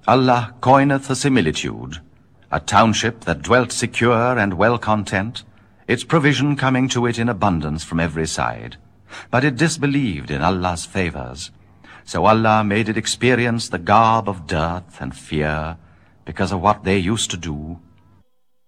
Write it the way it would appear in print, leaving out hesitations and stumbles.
Allah coineth a similitude, a township that dwelt secure and well content, its provision coming to it in abundance from every side. But it disbelieved in Allah's favors. So Allah made it experience the garb of dearth and fear, because of what they used to do,